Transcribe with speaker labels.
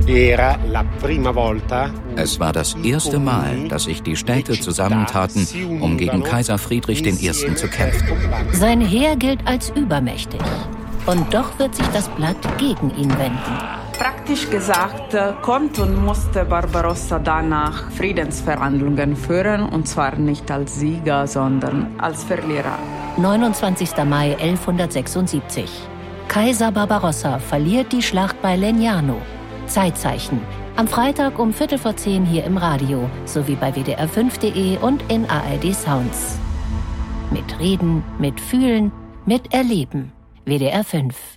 Speaker 1: Es war das erste Mal, dass sich die Städte zusammentaten, um gegen Kaiser Friedrich I. zu kämpfen.
Speaker 2: Sein Heer gilt als übermächtig. Und doch wird sich das Blatt gegen ihn wenden.
Speaker 3: Praktisch gesagt, konnte und musste Barbarossa danach Friedensverhandlungen führen, und zwar nicht als Sieger, sondern als Verlierer.
Speaker 2: 29. Mai 1176. Kaiser Barbarossa verliert die Schlacht bei Legnano. Zeitzeichen. Am Freitag um 9:15 hier im Radio, sowie bei WDR5.de und in ARD Sounds. Mit Reden, mit Fühlen, mit Erleben. WDR 5.